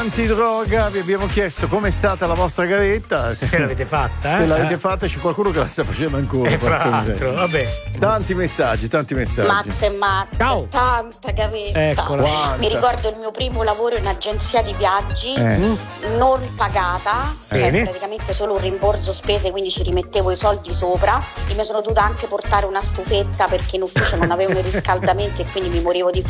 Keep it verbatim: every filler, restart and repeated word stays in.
antidroga, vi abbiamo chiesto com'è stata la vostra gavetta. Se l'avete fatta, eh? Se l'avete fatta, c'è qualcuno che la sta facendo ancora. E fra l'altro, vabbè. Tanti messaggi, tanti messaggi. Max e Max, Ciao. tanta gavetta. Eccola. Quanta. Mi ricordo il mio primo lavoro in agenzia di viaggi, Eh. non pagata, cioè Bene. praticamente solo un rimborso spese, quindi ci rimettevo i soldi sopra e mi sono dovuta anche portare una stufetta perché in ufficio non avevano i riscaldamenti e quindi mi morivo di